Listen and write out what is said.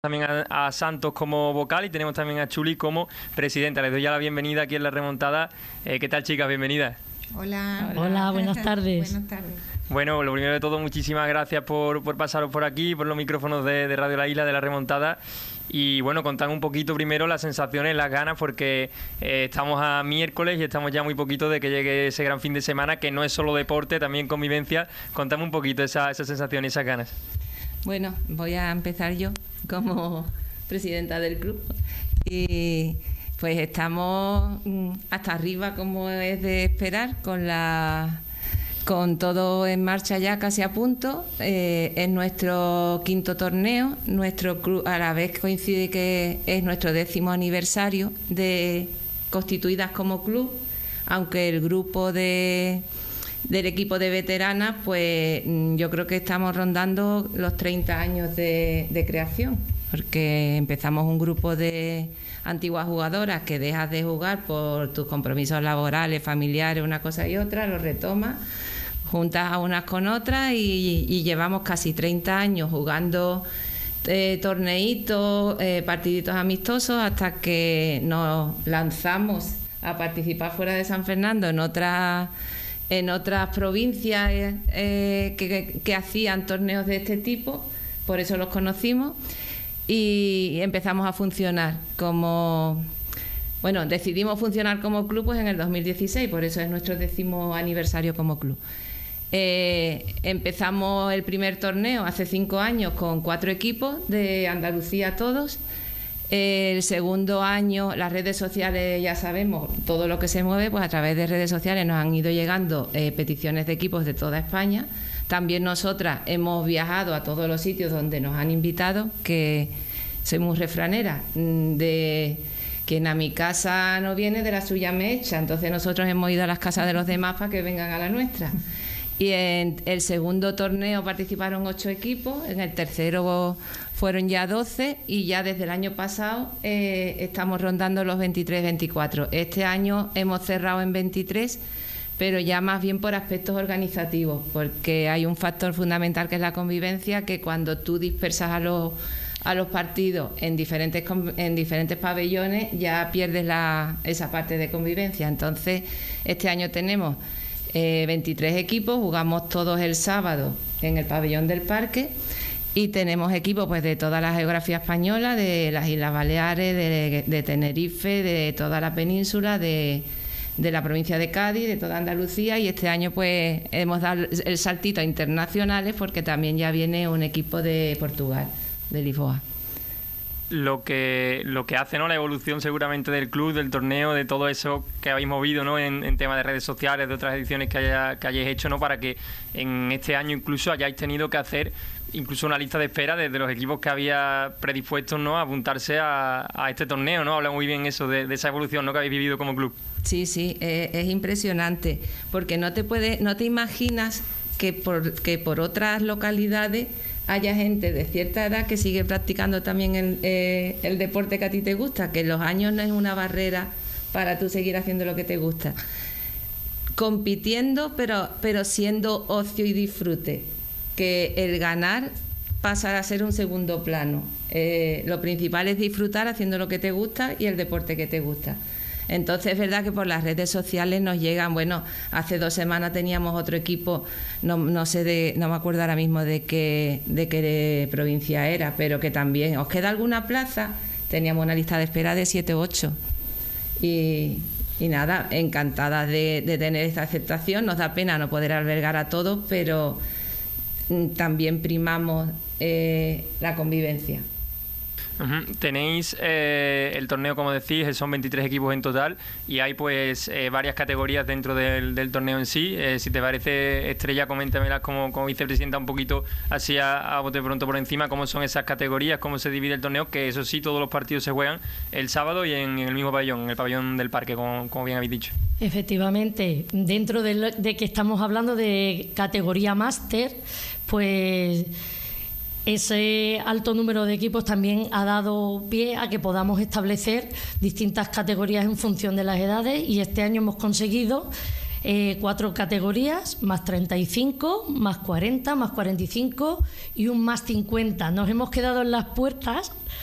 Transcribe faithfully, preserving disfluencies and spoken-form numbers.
También a, a Santos como vocal y tenemos también a Chuli como presidenta. Les doy ya la bienvenida aquí en La Remontada. Eh, ¿Qué tal, chicas? Bienvenidas. Hola. Hola, Hola buenas tardes. Buenas tardes. Bueno, lo primero de todo, muchísimas gracias por, por pasaros por aquí, por los micrófonos de, de Radio La Isla, de La Remontada. Y bueno, contad un poquito primero las sensaciones, las ganas, porque eh, estamos a miércoles y estamos ya muy poquito de que llegue ese gran fin de semana, que no es solo deporte, también convivencia. Contadme un poquito esa, esa sensación y esas ganas. Bueno, voy a empezar yo como presidenta del club. Y pues estamos hasta arriba, como es de esperar, con la con todo en marcha ya casi a punto. Eh, es nuestro quinto torneo, nuestro club a la vez coincide que es nuestro décimo aniversario de constituidas como club, aunque el grupo de del equipo de veteranas, pues yo creo que estamos rondando los treinta años de, de creación, porque empezamos un grupo de antiguas jugadoras que dejas de jugar por tus compromisos laborales, familiares, una cosa y otra, lo retomas, juntas a unas con otras y, y llevamos casi treinta años jugando eh, torneitos, eh, partiditos amistosos, hasta que nos lanzamos a participar fuera de San Fernando en otras en otras provincias eh, que, que, que hacían torneos de este tipo, por eso los conocimos y empezamos a funcionar como... Bueno, decidimos funcionar como club pues en el dos mil dieciséis, por eso es nuestro décimo aniversario como club. Eh, empezamos el primer torneo hace cinco años con cuatro equipos de Andalucía todos. El segundo año, las redes sociales, ya sabemos, todo lo que se mueve, pues a través de redes sociales nos han ido llegando eh, peticiones de equipos de toda España. También nosotras hemos viajado a todos los sitios donde nos han invitado, que soy muy refranera, de quien a mi casa no viene, de la suya me echa. Entonces nosotros hemos ido a las casas de los demás para que vengan a la nuestra. Y en el segundo torneo participaron ocho equipos, en el tercero fueron ya doce y ya desde el año pasado eh, estamos rondando los veintitrés veinticuatro. Este año hemos cerrado en veintitrés, pero ya más bien por aspectos organizativos, porque hay un factor fundamental que es la convivencia, que cuando tú dispersas a los, a los partidos en diferentes, en diferentes pabellones ya pierdes la, esa parte de convivencia. Entonces este año tenemos Eh, veintitrés equipos, jugamos todos el sábado en el pabellón del parque y tenemos equipos pues de toda la geografía española, de las Islas Baleares, de, de Tenerife, de toda la península, de, de la provincia de Cádiz, de toda Andalucía, y este año pues hemos dado el saltito a internacionales porque también ya viene un equipo de Portugal, de Lisboa. Lo que lo que hace, ¿no?, la evolución seguramente del club, del torneo, de todo eso que habéis movido, ¿no?, en, en temas de redes sociales, de otras ediciones que, haya, que hayáis hecho, ¿no?, para que en este año incluso hayáis tenido que hacer incluso una lista de espera desde los equipos que había predispuestos, ¿no?, a apuntarse a, a este torneo, ¿no? Habla muy bien eso de, de esa evolución, ¿no?, que habéis vivido como club. Sí, sí, eh, es impresionante, porque no te puedes, no te imaginas que por, que por otras localidades haya gente de cierta edad que sigue practicando también el, eh, el deporte que a ti te gusta, que los años no es una barrera para tú seguir haciendo lo que te gusta. Compitiendo, pero, pero siendo ocio y disfrute, que el ganar pasa a ser un segundo plano. Eh, lo principal es disfrutar haciendo lo que te gusta y el deporte que te gusta. Entonces es verdad que por las redes sociales nos llegan, bueno, hace dos semanas teníamos otro equipo, no, no sé de, no me acuerdo ahora mismo de qué, de qué provincia era, pero que también, ¿os queda alguna plaza? Teníamos una lista de espera de siete u ocho. Y, y nada, encantadas de, de tener esta aceptación. Nos da pena no poder albergar a todos, pero también primamos eh, la convivencia. Uh-huh. Tenéis eh, el torneo, como decís, son veintitrés equipos en total y hay pues eh, varias categorías dentro del, del torneo en sí. Eh, si te parece, Estrella, coméntamelas como, como vicepresidenta un poquito así a, a bote pronto por encima, cómo son esas categorías, cómo se divide el torneo, que eso sí, todos los partidos se juegan el sábado y en, en el mismo pabellón, en el pabellón del parque, como, como bien habéis dicho. Efectivamente, dentro de, lo, de que estamos hablando de categoría máster, pues ese alto número de equipos también ha dado pie a que podamos establecer distintas categorías en función de las edades, y este año hemos conseguido eh, cuatro categorías, más treinta y cinco, más cuarenta, más cuarenta y cinco y un más cincuenta. Nos hemos quedado en las puertas